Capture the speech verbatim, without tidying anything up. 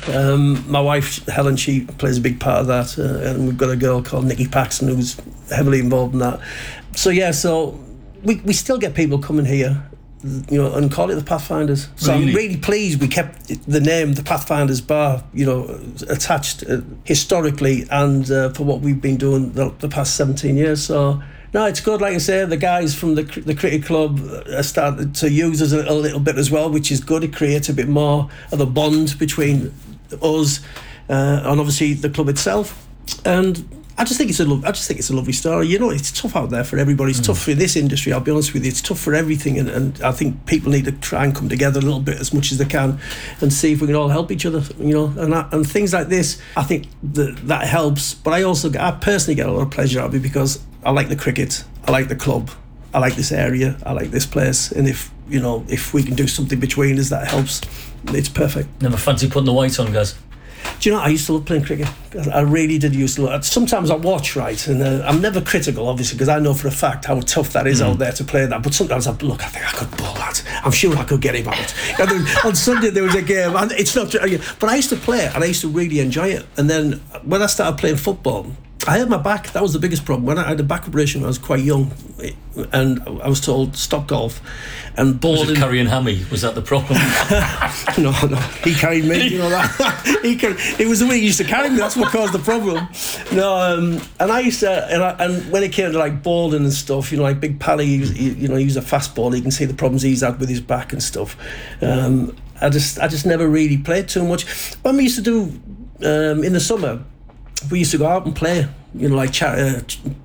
Um, my wife Helen, she plays a big part of that, uh, and we've got a girl called Nikki Paxton who's heavily involved in that. So yeah, so we we still get people coming here, you know, and call it the Pathfinders. So really? I'm really pleased we kept the name, the Pathfinders Bar, you know, attached uh, historically and uh, for what we've been doing the, the past seventeen years. So no, it's good. Like I say, the guys from the the cricket club are starting to use us a, a little bit as well, which is good. It creates a bit more of a bond between us uh, and obviously the club itself. And I just think it's a lo- I just think it's a lovely story. You know, it's tough out there for everybody. It's mm. tough for this industry. I'll be honest with you. It's tough for everything, and, and I think people need to try and come together a little bit as much as they can, and see if we can all help each other. You know, and that, and things like this, I think that that helps. But I also, I personally get a lot of pleasure out of it because I like the cricket, I like the club, I like this area, I like this place, and if you know, if we can do something between us that helps, it's perfect. Never fancy putting the white on, guys? Do you know, I used to love playing cricket. I really did used to love it. Sometimes I watch, right, and uh, I'm never critical, obviously, because I know for a fact how tough that is mm. out there to play that. But sometimes I look, I think I could bowl that. I'm sure I could get him out. And then on Sunday there was a game, and it's not. But I used to play it, and I used to really enjoy it. And then when I started playing football, I hurt my back. That was the biggest problem. When I had a back operation when I was quite young, and I was told stop golf and bowling. Was it carrying Hammy? Was that the problem? no, no, he carried me. You know that. he carried, it was the way he used to carry me. That's what caused the problem. No, um, and I used to, and, I, and when it came to like bowling and stuff, you know, like Big Pally, you, you know, he was a fast bowler. You can see the problems he's had with his back and stuff. Um, I just, I just never really played too much. When we used to do um, in the summer, we used to go out and play, you know, like char- uh,